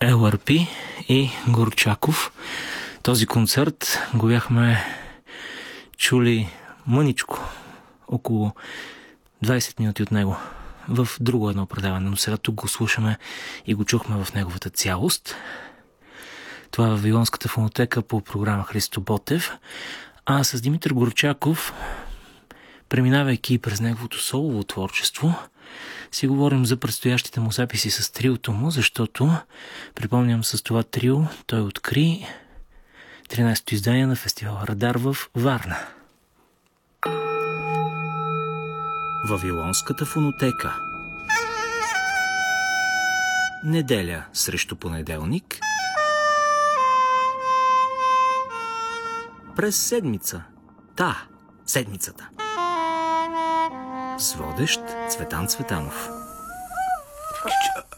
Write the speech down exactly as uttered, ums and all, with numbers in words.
Ел Ар Пи и Горчаков. Този концерт го бяхме чули мъничко, около двайсет минути от него в друго едно предаване, но сега тук го слушаме и го чухме в неговата цялост. Това е Вавилонската фонотека по програма Христо Ботев, а с Димитър Горчаков, преминавайки през неговото солово творчество, си говорим за предстоящите му записи с триото му, защото, припомням, с това трио той откри тринайсето издание на фестивал Радар в Варна. Вавилонската фонотека. Неделя срещу понеделник. През седмица. Та, седмицата. С водещ Цветан Цветанов.